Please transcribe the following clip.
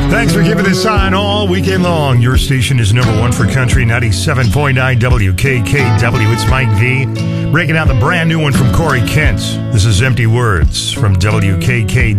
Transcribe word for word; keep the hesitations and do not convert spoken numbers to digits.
Thanks for giving us sign all weekend long. Your station is number one for country, ninety-seven point nine W K K W. It's Mike V, breaking out the brand new one from Corey Kent. This is Empty Words from W K K